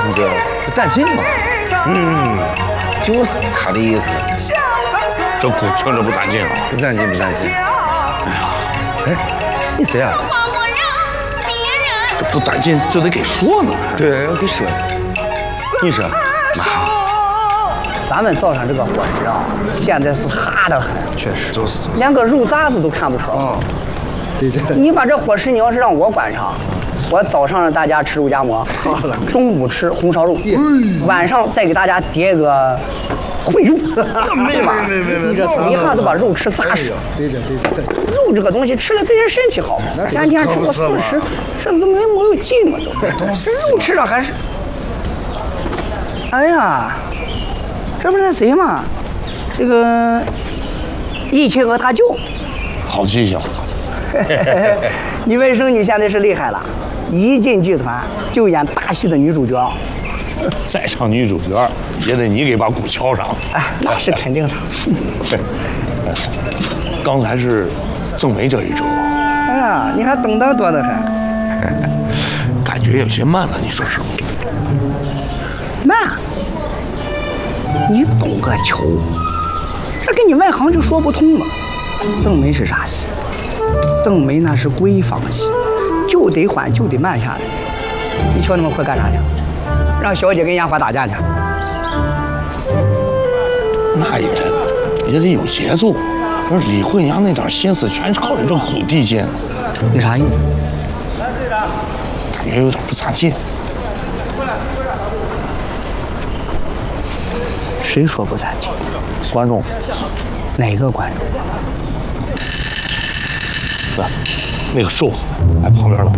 那个不占劲嘛。就是他的意思。 这鼓听着不占劲啊！ 不占劲，不占劲。哎，你谁啊？ 这不占劲就得给说呢。 对，要给说。你说，妈， 咱们早上这个伙食啊，现在是哈得很， 确实就是， 连个肉杂子都看不成。 哦，对这。 你把这伙食你要是让我管上，我早上让大家吃肉夹馍，中午吃红烧肉，晚上再给大家叠个烩肉， 没， 你这一下子把肉吃扎实。 对这。 肉这个东西吃了对人身体好，天天吃个素食，这都没有劲嘛都。这肉吃了还是，哎呀，这不是那谁嘛，这个一清和他舅。 好记性。 你外甥女现在是厉害了，一进剧团就演大戏的女主角。 再上女主角也得你给把鼓敲上。 哎，那是肯定的。 刚才是正梅这一折。 哎呀，你还懂得多得很。 感觉有些慢了，你说是不？ 慢？你懂个球！这跟你外行就说不通了。正梅是啥戏？正梅那是闺房戏，就得缓，就得慢下来。你瞧你们会干啥去？让小姐跟烟花打架去？ 那也得有节奏。而李慧娘那点心思全靠着这鼓地劲。 你啥意思？ 感觉有点不咋劲。 谁说不咋劲？ 观众。 哪个观众？ 是那个瘦子，哎，旁边了。